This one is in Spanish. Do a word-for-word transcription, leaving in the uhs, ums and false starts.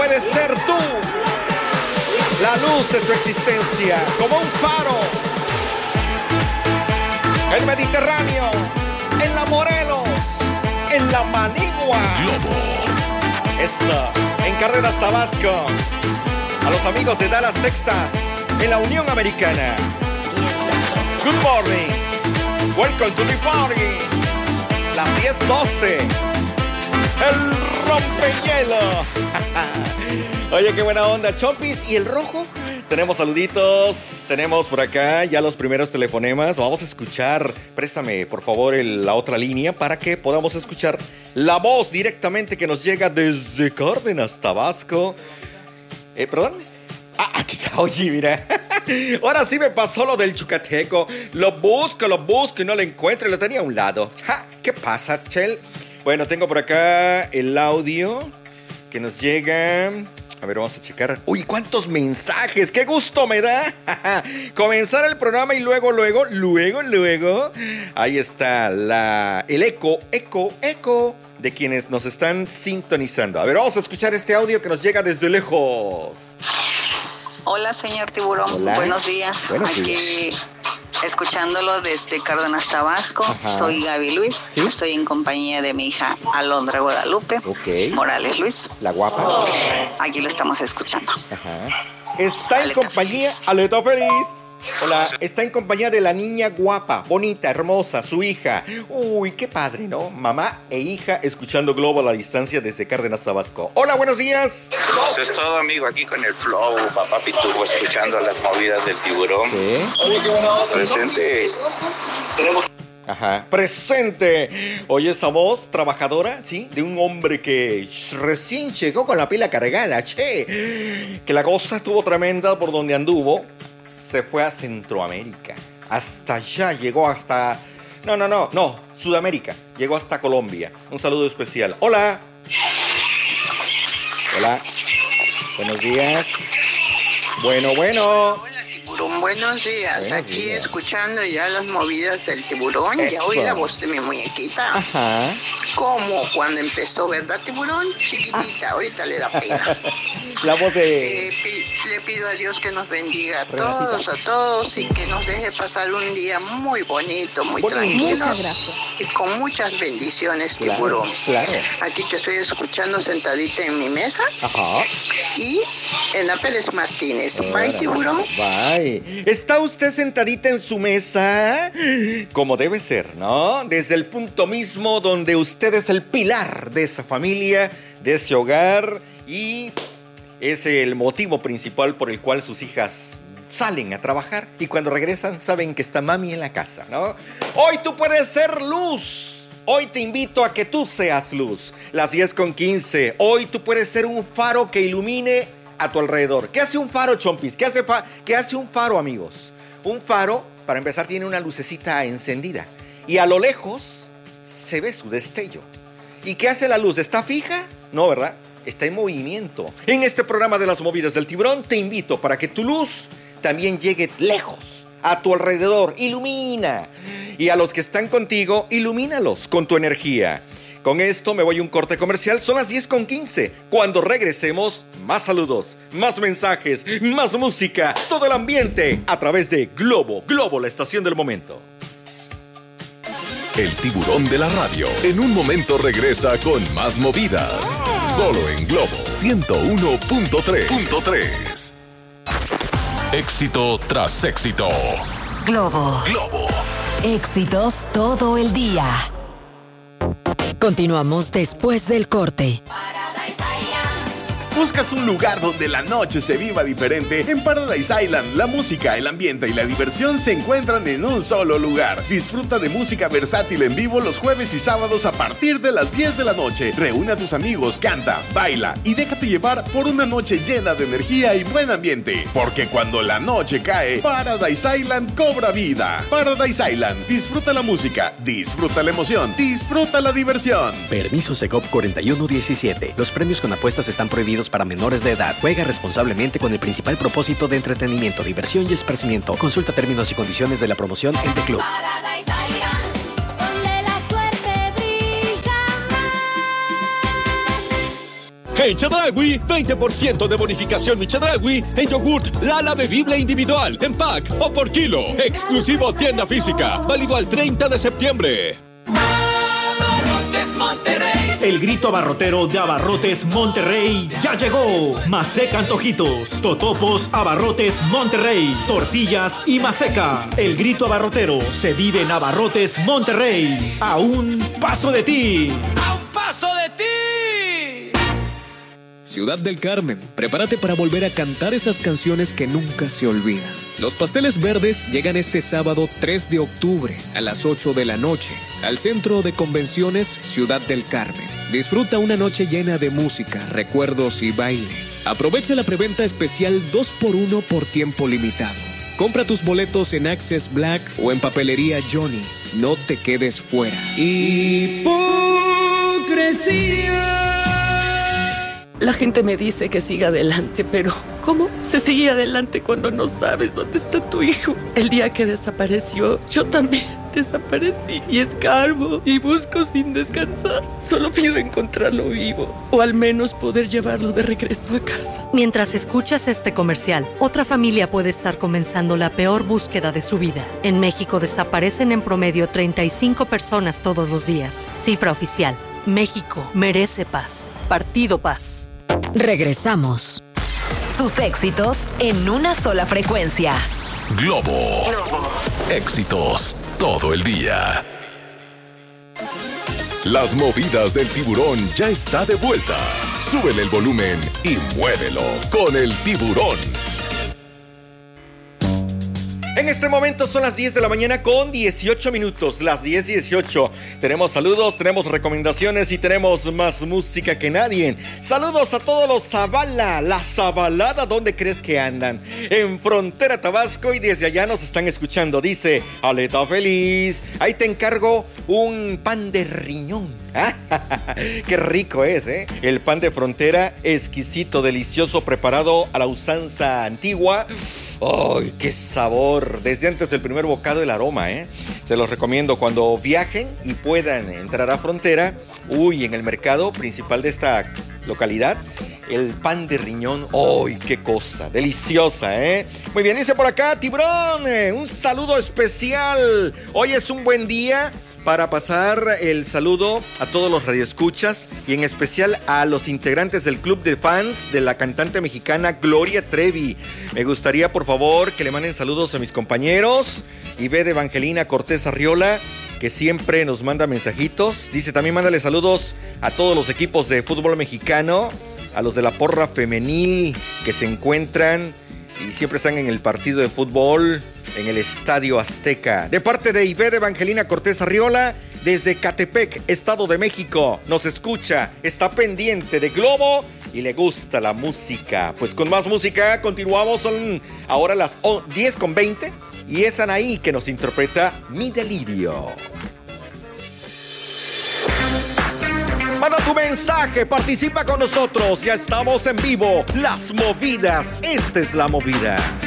puedes ser tú, la luz de tu existencia, como un faro. El Mediterráneo, en la Morelos, en la Manigua. Globo. Eso, en Cárdenas, Tabasco. A los amigos de Dallas, Texas, en la Unión Americana. Good morning. Welcome to the party. Las diez doce. El rompehielo. Oye, qué buena onda, Chompis. ¿Y el rojo? Tenemos saluditos. Tenemos por acá ya los primeros telefonemas. Vamos a escuchar. Préstame, por favor, el, la otra línea para que podamos escuchar la voz directamente que nos llega desde Cárdenas, Tabasco. Eh, ¿Perdón? Ah, aquí se oye, mira. Ahora sí me pasó lo del chucateco. Lo busco, lo busco y no lo encuentro y lo tenía a un lado. Ja, ¿qué pasa, Chel? Bueno, tengo por acá el audio que nos llega. A ver, vamos a checar. Uy, ¿cuántos mensajes? ¡Qué gusto me da! Comenzar el programa y luego, luego, luego, luego. Ahí está la, el eco, eco, eco de quienes nos están sintonizando. A ver, vamos a escuchar este audio que nos llega desde lejos. Hola, señor Tiburón. Hola. Buenos días. Buenos Aquí días. Escuchándolo desde Cárdenas, Tabasco. Ajá. Soy Gaby Luis. ¿Sí? Estoy en compañía de mi hija Alondra Guadalupe. Ok. Morales Luis. La guapa. Aquí lo estamos escuchando. Ajá. Está en Aleta compañía, feliz. Aleta feliz. Hola, está en compañía de la niña guapa, bonita, hermosa, su hija. Uy, qué padre, ¿no? Mamá e hija escuchando Globo a la distancia desde Cárdenas, Tabasco. Hola, buenos días. Eso es todo, amigo, aquí con el flow, papá Pitufo, escuchando las movidas del tiburón. ¿Qué? Presente. Ajá. Presente. Oye, esa voz trabajadora, ¿sí? De un hombre que recién llegó con la pila cargada, che. Que la cosa estuvo tremenda por donde anduvo. Se fue a Centroamérica. Hasta allá llegó hasta... No, no, no, no. Sudamérica. Llegó hasta Colombia. Un saludo especial. Hola. Hola. Buenos días. Bueno, bueno. Hola, tiburón, buenos días. Buenos Aquí días. escuchando ya las movidas del tiburón. Eso. Ya oí la voz de mi muñequita. Ajá. Como cuando empezó, ¿verdad, tiburón? Chiquitita, ahorita le da pena. La voz de... Eh, pi- le pido a Dios que nos bendiga a Renatita. todos, a todos y que nos deje pasar un día muy bonito, muy Bonito. tranquilo. Muchas gracias. Y con muchas bendiciones, Claro, tiburón. claro. Aquí te estoy escuchando sentadita en mi mesa Ajá. y en la Pérez Martínez. Bye, Órale. tiburón. Bye. ¿Está usted sentadita en su mesa? Como debe ser, ¿no? Desde el punto mismo donde usted es el pilar de esa familia, de ese hogar y es el motivo principal por el cual sus hijas salen a trabajar y cuando regresan saben que está mami en la casa, ¿no? Hoy tú puedes ser luz. Hoy te invito a que tú seas luz. Las diez con quince. Hoy tú puedes ser un faro que ilumine a tu alrededor. ¿Qué hace un faro, Chompis? ¿Qué hace, fa- ¿Qué hace un faro, amigos? Un faro, para empezar, tiene una lucecita encendida. Y a lo lejos se ve su destello. ¿Y qué hace la luz? ¿Está fija? No, ¿verdad? Está en movimiento. En este programa de las movidas del tiburón te invito para que tu luz también llegue lejos, a tu alrededor. Ilumina. Y a los que están contigo, ilumínalos con tu energía. Con esto me voy a un corte comercial. Son las diez con quince. Cuando regresemos, más saludos, más mensajes, más música, todo el ambiente a través de Globo. Globo, la estación del momento. El tiburón de la radio. En un momento regresa con más movidas. Solo en Globo ciento uno punto tres. Éxito tras éxito. Globo. Globo. Éxitos todo el día. Continuamos después del corte. ¿Buscas un lugar donde la noche se viva diferente? En Paradise Island, la música, el ambiente y la diversión se encuentran en un solo lugar. Disfruta de música versátil en vivo los jueves y sábados a partir de las diez de la noche. Reúne a tus amigos, canta, baila y déjate llevar por una noche llena de energía y buen ambiente. Porque cuando la noche cae, Paradise Island cobra vida. Paradise Island, disfruta la música, disfruta la emoción, disfruta la diversión. Permiso Segov cuarenta y uno diecisiete. Los premios con apuestas están prohibidos para menores de edad. Juega responsablemente con el principal propósito de entretenimiento, diversión y esparcimiento. Consulta términos y condiciones de la promoción en The Club. Paradise Island, donde la suerte brilla más. En Chedraui, veinte por ciento de bonificación mi Chedraui en yogurt Lala bebible individual, en pack o por kilo. Exclusivo tienda física, válido al treinta de septiembre. El grito abarrotero de Abarrotes Monterrey ya llegó. Maseca Antojitos, totopos Abarrotes Monterrey, tortillas y maseca. El grito abarrotero se vive en Abarrotes Monterrey. A un paso de ti. ¡A un paso de ti! Ciudad del Carmen, prepárate para volver a cantar esas canciones que nunca se olvidan. Los Pasteles Verdes llegan este sábado tres de octubre a las ocho de la noche al Centro de Convenciones Ciudad del Carmen. Disfruta una noche llena de música, recuerdos y baile. Aprovecha la preventa especial dos por uno por tiempo limitado. Compra tus boletos en Access Black o en Papelería Johnny. No te quedes fuera. Hipocresía. La gente me dice que siga adelante, pero ¿cómo se sigue adelante cuando no sabes dónde está tu hijo? El día que desapareció, yo también desaparecí y escarbo y busco sin descansar. Solo pido encontrarlo vivo o al menos poder llevarlo de regreso a casa. Mientras escuchas este comercial, otra familia puede estar comenzando la peor búsqueda de su vida. En México desaparecen en promedio treinta y cinco personas todos los días. Cifra oficial. México merece paz. Partido Paz. Regresamos. Tus éxitos en una sola frecuencia. Globo. Éxitos todo el día. Las movidas del tiburón ya está de vuelta. Súbele el volumen y muévelo con el tiburón. En este momento son las diez de la mañana con dieciocho minutos, las diez dieciocho. Tenemos saludos, tenemos recomendaciones y tenemos más música que nadie. Saludos a todos los Zavala, la Zabalada, ¿dónde crees que andan? En Frontera Tabasco y desde allá nos están escuchando. Dice, Aleta Feliz, ahí te encargo un pan de riñón. Qué rico es, ¿eh? El pan de frontera, exquisito, delicioso, preparado a la usanza antigua. ¡Ay, qué sabor! Desde antes del primer bocado el aroma, ¿eh? Se los recomiendo cuando viajen y puedan entrar a Frontera. Uy, en el mercado principal de esta localidad, el pan de riñón. ¡Ay, qué cosa! Deliciosa, ¿eh? Muy bien, dice por acá, Tiburón, eh, un saludo especial. Hoy es un buen día para pasar el saludo a todos los radioescuchas y en especial a los integrantes del club de fans de la cantante mexicana Gloria Trevi. Me gustaría, por favor, que le manden saludos a mis compañeros y ve de Evangelina Cortés Arriola, que siempre nos manda mensajitos. Dice, también mándale saludos a todos los equipos de fútbol mexicano, a los de la porra femenil que se encuentran y siempre están en el partido de fútbol en el Estadio Azteca. De parte de Ivette Evangelina Cortés Arriola, desde Catepec, Estado de México, nos escucha, está pendiente de Globo y le gusta la música. Pues con más música continuamos, son ahora las diez con veinte y es Anaí que nos interpreta Mi Delirio. Manda tu mensaje, participa con nosotros, ya estamos en vivo. Las movidas, esta es la movida.